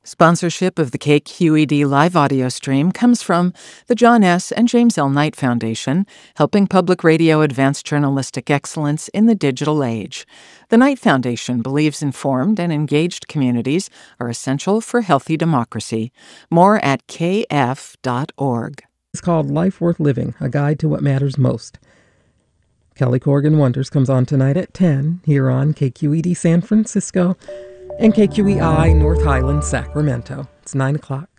Sponsorship of the KQED live audio stream comes from the John S. and James L. Knight Foundation, helping public radio advance journalistic excellence in the digital age. The Knight Foundation believes informed and engaged communities are essential for healthy democracy. More at kf.org. It's called Life Worth Living, A Guide to What Matters Most. Kelly Corrigan Wonders comes on tonight at 10 here on KQED San Francisco and KQEI North Highland, Sacramento. It's 9 o'clock.